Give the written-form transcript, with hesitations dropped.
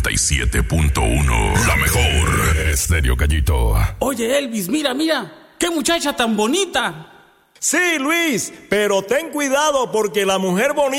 97.1. La mejor. Estéreo Gallito. Oye, Elvis, mira. ¡Qué muchacha tan bonita! Sí, Luis, pero ten cuidado porque la mujer bonita